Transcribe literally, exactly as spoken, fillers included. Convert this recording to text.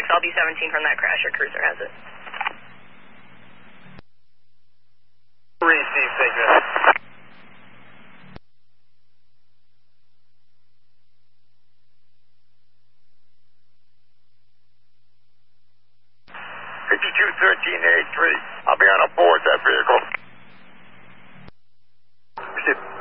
six, I'll be seventeen from that crash. Your cruiser has it. Receive signal. fifty-two thirteen eighty-three. I'll be on board that vehicle.